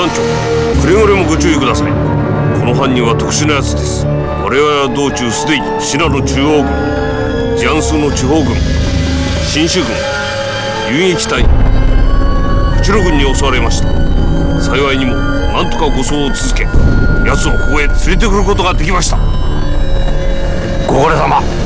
団長、くれぐれもご注意ください。この犯人は特殊なやつです。我々は道中すでに信濃中央軍、ジャンスの地方軍、新州軍、遊撃隊、内路軍に襲われました。幸いにもなんとか護送を続け、奴をここへ連れてくることができました。ご苦労様。